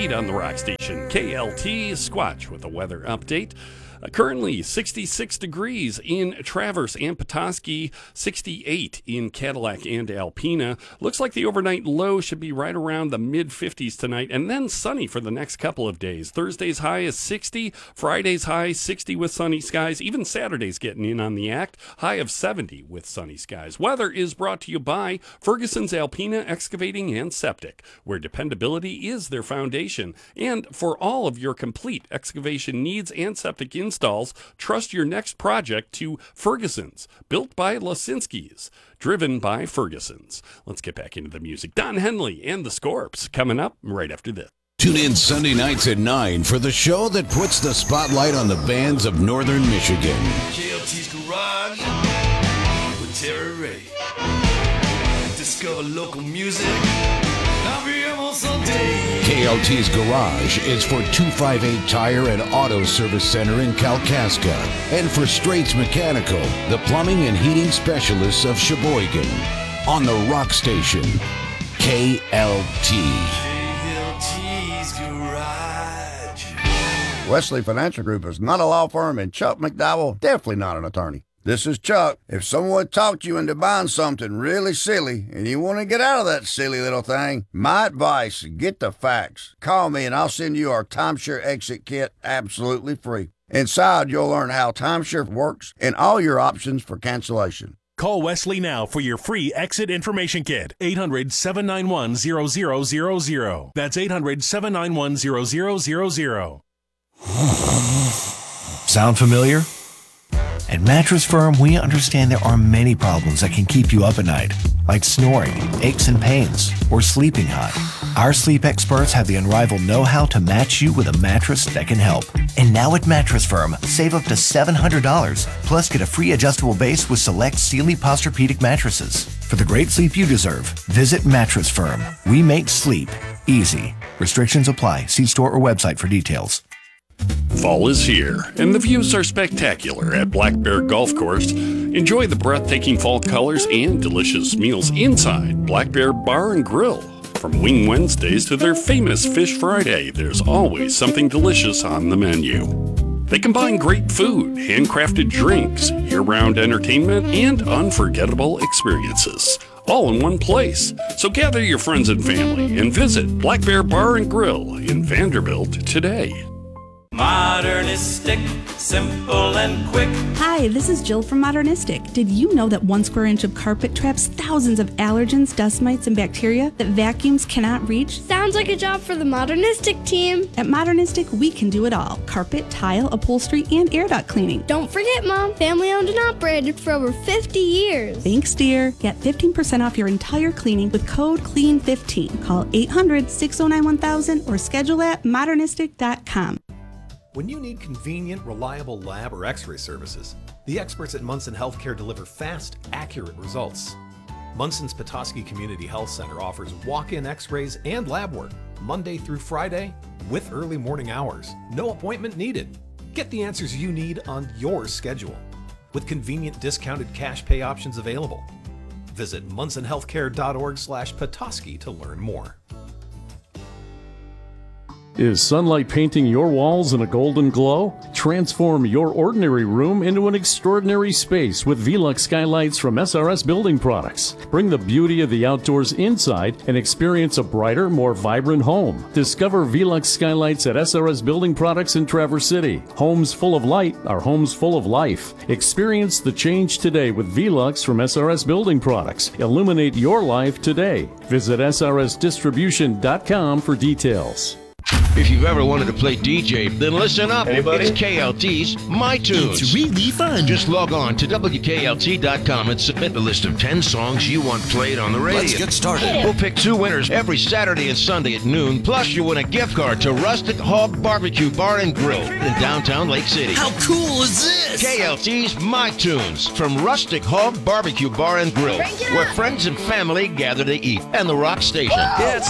8 on the rock station, KLT Squatch with a weather update. Currently 66 degrees in Traverse and Petoskey, 68 in Cadillac and Alpena. Looks like the overnight low should be right around the mid-50s tonight, and then sunny for the next couple of days. Thursday's high is 60, Friday's high 60 with sunny skies. Even Saturday's getting in on the act, high of 70 with sunny skies. Weather is brought to you by Ferguson's Alpena Excavating and Septic, where dependability is their foundation. And for all of your complete excavation needs and septic installs, trust your next project to Ferguson's, built by Lasinski's, driven by Ferguson's. Let's get back into the music. Don Henley and the Scorps coming up right after this. Tune in Sunday nights at 9 for the show that puts the spotlight on the bands of Northern Michigan. KLT's Garage with Terry Ray. Discover local music. KLT's Garage is for 258 Tire and Auto Service Center in Kalkaska, and for Straits Mechanical, the plumbing and heating specialists of Sheboygan. On the rock station, KLT. KLT's Garage. Wesley Financial Group is not a law firm, and Chuck McDowell definitely not an attorney. This is Chuck. If someone talked you into buying something really silly and you want to get out of that silly little thing, my advice, get the facts. Call me and I'll send you our timeshare exit kit absolutely free. Inside, you'll learn how timeshare works and all your options for cancellation. Call Wesley now for your free exit information kit. 800-791-0000. That's 800-791-0000. Sound familiar? At Mattress Firm, we understand there are many problems that can keep you up at night, like snoring, aches and pains, or sleeping hot. Our sleep experts have the unrivaled know-how to match you with a mattress that can help. And now at Mattress Firm, save up to $700, plus get a free adjustable base with select Sealy Posturepedic mattresses. For the great sleep you deserve, visit Mattress Firm. We make sleep easy. Restrictions apply. See store or website for details. Fall is here, and the views are spectacular at Black Bear Golf Course. Enjoy the breathtaking fall colors and delicious meals inside Black Bear Bar and Grill. From Wing Wednesdays to their famous Fish Friday, there's always something delicious on the menu. They combine great food, handcrafted drinks, year-round entertainment, and unforgettable experiences, all in one place. So gather your friends and family and visit Black Bear Bar and Grill in Vanderbilt today. Modernistic, simple and quick. Hi, this is Jill from Modernistic. Did you know that 1 square inch of carpet traps thousands of allergens, dust mites, and bacteria that vacuums cannot reach? Sounds like a job for the Modernistic team. At Modernistic, we can do it all. Carpet, tile, upholstery, and air duct cleaning. Don't forget, Mom, family owned and operated for over 50 years. Thanks, dear. Get 15% off your entire cleaning with code CLEAN15. Call 800-609-1000 or schedule at modernistic.com. When you need convenient, reliable lab or x-ray services, the experts at Munson Healthcare deliver fast, accurate results. Munson's Petoskey Community Health Center offers walk-in x-rays and lab work Monday through Friday with early morning hours. No appointment needed. Get the answers you need on your schedule with convenient discounted cash pay options available. Visit munsonhealthcare.org/Petoskey to learn more. Is sunlight painting your walls in a golden glow? Transform your ordinary room into an extraordinary space with Velux skylights from SRS Building Products. Bring the beauty of the outdoors inside and experience a brighter, more vibrant home. Discover Velux skylights at SRS Building Products in Traverse City. Homes full of light are homes full of life. Experience the change today with Velux from SRS Building Products. Illuminate your life today. Visit srsdistribution.com for details. If you've ever wanted to play DJ, then listen up. Anybody? It's KLT's My Tunes. It's really fun. Just log on to WKLT.com and submit a list of 10 songs you want played on the radio. Let's get started. We'll pick 2 winners every Saturday and Sunday at noon. Plus, you win a gift card to Rustic Hog Barbecue Bar and Grill in downtown Lake City. How cool is this? KLT's My Tunes from Rustic Hog Barbecue Bar and Grill, where friends and family gather to eat, and the rock station. Yeah,